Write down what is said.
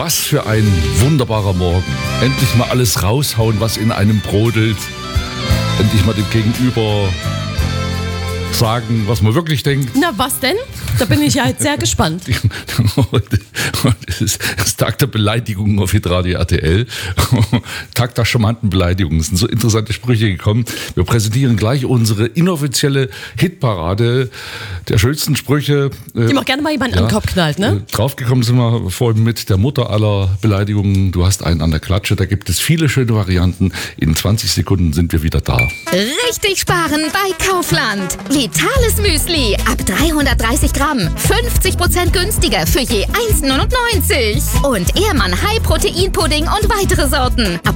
Was für ein wunderbarer Morgen. Endlich mal alles raushauen, was in einem brodelt. Endlich mal dem Gegenüber sagen, was man wirklich denkt. Na, was denn? Da bin ich ja jetzt sehr gespannt. Heute ist Tag der Beleidigungen auf Hitradio RTL. Tag der charmanten Beleidigungen. Es sind so interessante Sprüche gekommen. Wir präsentieren gleich unsere inoffizielle Hitparade der schönsten Sprüche. Die man gerne mal jemanden an den Kopf knallt, ne? Draufgekommen sind wir vorhin mit der Mutter aller Beleidigungen. Du hast einen an der Klatsche. Da gibt es viele schöne Varianten. In 20 Sekunden sind wir wieder da. Richtig sparen bei Kaufland. Vitales Müsli ab 330 Gramm. 50% günstiger für je 1,99. Und Ehrmann High Protein Pudding und weitere Sorten. Ab